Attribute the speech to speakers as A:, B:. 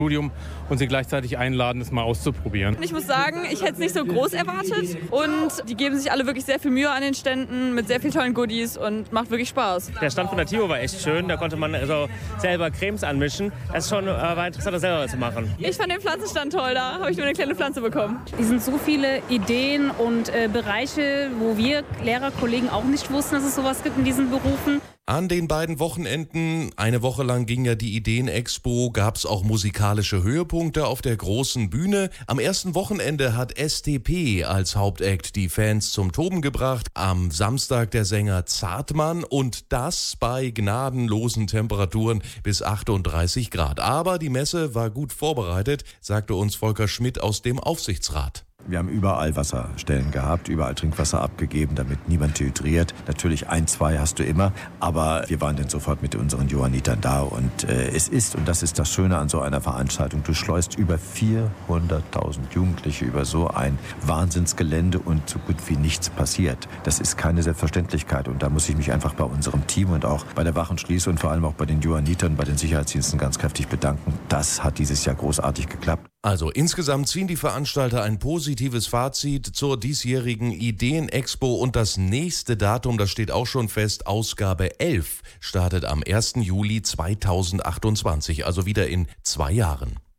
A: Studium und sie gleichzeitig einladen, es mal auszuprobieren.
B: Ich muss sagen, ich hätte es nicht so groß erwartet und die geben sich alle wirklich sehr viel Mühe an den Ständen mit sehr vielen tollen Goodies und macht wirklich Spaß.
C: Der Stand von der Timo war echt schön, da konnte man also selber Cremes anmischen. Das ist schon war interessant, das selber zu machen.
B: Ich fand den Pflanzenstand toll, da habe ich nur eine kleine Pflanze bekommen.
D: Es sind so viele Ideen und Bereiche, wo wir Lehrerkollegen auch nicht wussten, dass es sowas gibt in diesen Berufen.
E: An den beiden Wochenenden, eine Woche lang ging ja die Ideen-Expo, gab es auch musikalische Höhepunkte auf der großen Bühne. Am ersten Wochenende hat STP als Hauptakt die Fans zum Toben gebracht. Am Samstag der Sänger Zartmann und das bei gnadenlosen Temperaturen bis 38 Grad. Aber die Messe war gut vorbereitet, sagte uns Volker Schmidt aus dem Aufsichtsrat.
F: Wir haben überall Wasserstellen gehabt, überall Trinkwasser abgegeben, damit niemand dehydriert. Natürlich 1, 2 hast du immer, aber wir waren dann sofort mit unseren Johannitern da und es ist, und das ist das Schöne an so einer Veranstaltung, du schleust über 400.000 Jugendliche über so ein Wahnsinnsgelände und so gut wie nichts passiert. Das ist keine Selbstverständlichkeit und da muss ich mich einfach bei unserem Team und auch bei der Wachen Schließ und vor allem auch bei den Johannitern, bei den Sicherheitsdiensten ganz kräftig bedanken. Das hat dieses Jahr großartig geklappt.
E: Also insgesamt ziehen die Veranstalter ein positives Fazit zur diesjährigen Ideen-Expo und das nächste Datum, das steht auch schon fest, Ausgabe 11, startet am 1. Juli 2028, also wieder in 2 Jahren.